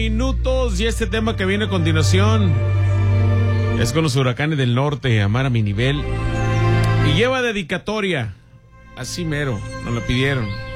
Minutos, y este tema que viene a continuación es con los Huracanes del Norte, Amar a mi nivel, y lleva dedicatoria, así mero, nos lo pidieron.